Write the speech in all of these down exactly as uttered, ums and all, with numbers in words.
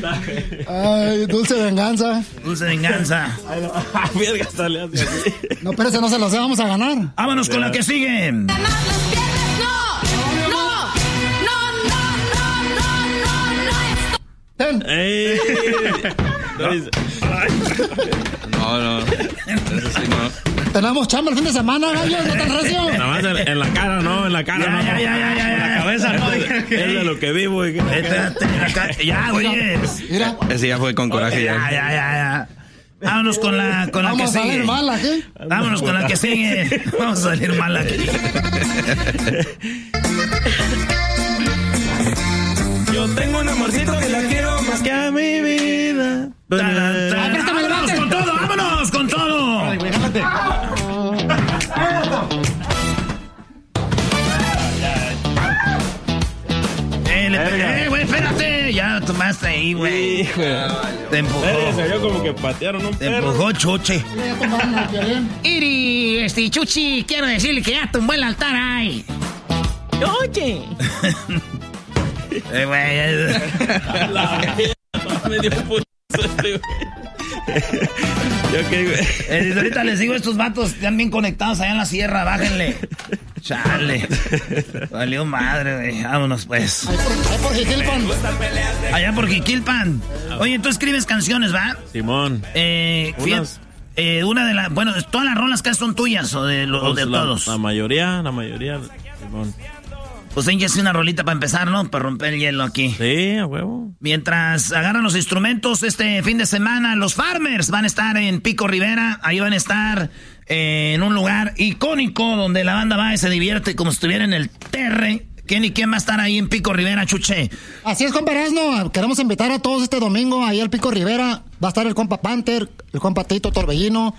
Ay, dulce venganza. Dulce venganza. No, pero ese no se lo sé, vamos a ganar. Vámonos con la que sigue. No, no, no, no, no, no, no, no. Ey. No, no. Eso sí no. Tenemos chamba el fin de semana, gallo, no tan recio. Nada más en, en la cara, no, en la cara, Ya, no. ya, ya, ya, ya, En la cabeza, no. Es de lo que vivo. Y... Espérate, acá. Ya, güey. Mira, Ese ya fue con coraje. Ya, Ya. ya, ya, ya. Vámonos con la, con la que vamos a sigue. salir mal aquí. Vámonos con la que sigue. Vamos a salir mal aquí. Yo tengo un amorcito que la quiero más que a mi vida. Tan, tan. Préstame el Vámonos bate. con todo, vámonos con todo. Ay, güey, jálate. Eh, le pegué, güey, espérate. Ya tomaste ahí, güey. Hijo de- Te empujó. Eh, se vio como que patearon un Te perro. empujó Chuche. Ya tomaron el violín. Iri, este Chuchi, quiero decirle que ya tumbó el altar ahí. Oye. Eh, güey. La me dio un putazo este, güey. Yo qué, güey. Eh, ahorita les digo, estos vatos están bien conectados allá en la sierra, bájenle. Chale. Valió madre, güey. Vámonos, pues. Ahí por, ahí por Jiquilpan. Allá por Jiquilpan. Oye, tú escribes canciones, ¿va? Simón. Eh, fíjate, Unas. eh, una de las... Bueno, todas las rolas casi son tuyas o de, lo, o de Pues la, todos. La mayoría, la mayoría. Simón. Pues hay que hacer una rolita para empezar, ¿no? Para romper el hielo aquí. Sí, a huevo. Mientras agarran los instrumentos este fin de semana, los Farmers van a estar en Pico Rivera. Ahí van a estar eh, en un lugar icónico donde la banda va y se divierte como si estuviera en el Terre. ¿Quién y quién va a estar ahí en Pico Rivera, Chuche? Así es, compa Erasmo. Queremos invitar a todos este domingo ahí al Pico Rivera. Va a estar el compa Panther, el compa Tito Torbellino,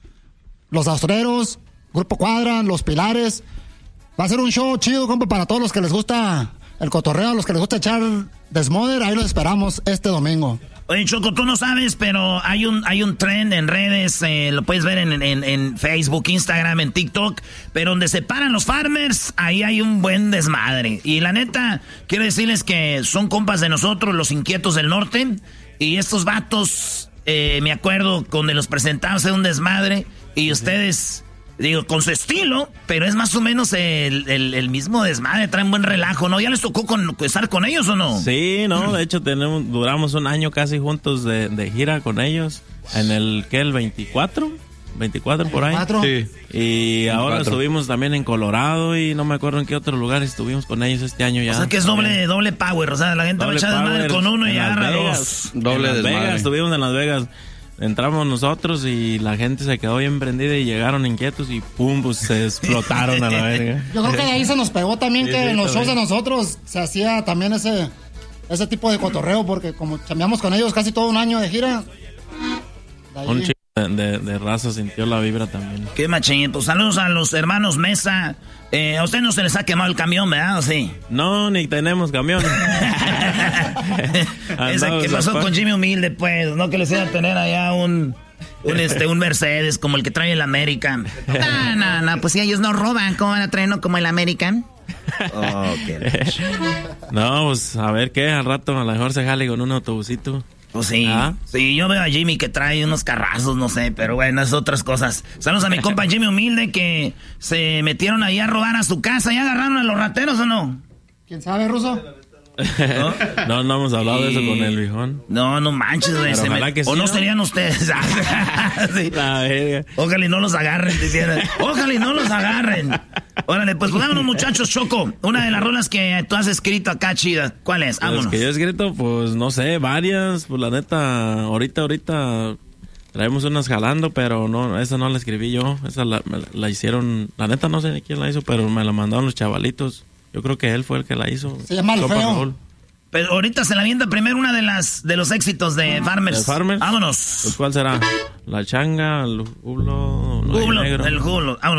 los Austreros, Grupo Cuadra, Los Pilares. Va a ser un show chido, compa, para todos los que les gusta el cotorreo, a los que les gusta echar desmoder. Ahí los esperamos este domingo. Oye, Choco, tú no sabes, pero hay un hay un trend en redes, eh, lo puedes ver en, en, en Facebook, Instagram, en TikTok, pero donde se paran los Farmers, ahí hay un buen desmadre. Y la neta, quiero decirles que son compas de nosotros, los Inquietos del Norte, y estos vatos, eh, me acuerdo, cuando los presentamos en un desmadre, y ustedes... Digo, con su estilo, pero es más o menos el, el, el mismo desmadre, traen buen relajo, ¿no? ¿Ya les tocó con, estar con ellos o no? Sí, no, de hecho tenemos, duramos un año casi juntos de, de gira con ellos. En el, ¿qué? ¿El veinticuatro? veinticuatro por ahí. ¿veinticuatro? Sí. Y ahora veinticuatro. estuvimos también en Colorado y no me acuerdo en qué otro lugar estuvimos con ellos este año ya. O sea que es doble, doble power, o sea, la gente va a Doble echar desmadre power con uno y en Las agarra Vegas. dos. Doble en Las desmadre. Vegas, estuvimos en Las Vegas. Entramos nosotros y la gente se quedó bien prendida y llegaron inquietos y pum, pues se explotaron a la verga. Yo creo que de ahí se nos pegó también Sí, que sí, en los shows de también. nosotros se hacía también ese, ese tipo de cotorreo, porque como chambeamos con ellos casi todo un año de gira. De ahí- Un chico de, de, de raza sintió la vibra también. Qué machín, pues saludos a los hermanos Mesa. Eh, a usted no se les ha quemado el camión, ¿verdad? ¿O sí? No, ni tenemos camión. Esa, ¿qué pasó con Jimmy Humilde, pues? No que les iba a tener allá un... Un, este, un Mercedes como el que trae el American. No, no, no, pues si ellos no roban, ¿cómo van a traer uno como el American? Oh, qué... No, pues a ver qué, al rato a lo mejor se jale con un autobusito. Pues sí, ¿Ah? sí, yo veo a Jimmy que trae unos carrazos, no sé, pero bueno, es otras cosas. Saludos a mi compa Jimmy Humilde que se metieron ahí a robar a su casa. ¿Ya agarraron a los rateros o no? ¿Quién sabe, Ruso? ¿No? No, no hemos hablado de eso Y- con el viejón. No, no manches, güey. Pero se ojalá me- que sí, O no ¿no? serían ustedes. Sí. La verga. Ojalá y no los agarren, diciendo. Ojalá y no los agarren. Órale, pues vámonos, muchachos, Choco. Una de las rolas que tú has escrito acá, chida. ¿Cuál es? Los Vámonos. que yo he escrito, pues no sé, varias. Pues la neta, ahorita, ahorita traemos unas jalando, pero no, esa no la escribí yo. Esa la, me la- la hicieron, la neta no sé ni quién la hizo, pero me la mandaron los chavalitos. Yo creo que él fue el que la hizo. Se llama El Compa Feo. Raúl. Pero ahorita se la avienta primero una de las de los éxitos de Farmers. ¿De Farmers? Vámonos. Pues, ¿cuál será? La changa, el hulo, no hay Jublo, negro. el Jublo. Vámonos.